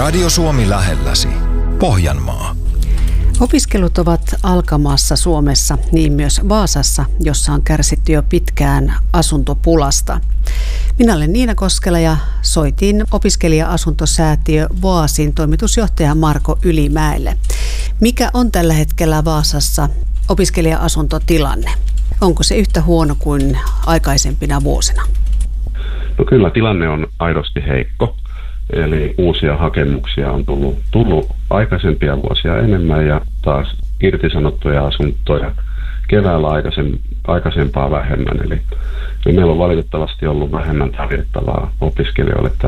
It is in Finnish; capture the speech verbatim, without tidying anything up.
Radio Suomi lähelläsi. Pohjanmaa. Opiskelut ovat alkamassa Suomessa, niin myös Vaasassa, jossa on kärsitty jo pitkään asuntopulasta. Minä olen Niina Koskela ja soitin opiskelija-asuntosäätiö Voasin toimitusjohtaja Marko Ylimäelle. Mikä on tällä hetkellä Vaasassa opiskelija-asuntotilanne? Onko se yhtä huono kuin aikaisempina vuosina? No kyllä tilanne on aidosti heikko. Eli uusia hakemuksia on tullut, tullut aikaisempia vuosia enemmän ja taas irtisanottuja asuntoja keväällä aikaisen, aikaisempaa vähemmän. Eli meillä on valitettavasti ollut vähemmän tarjottavaa opiskelijoille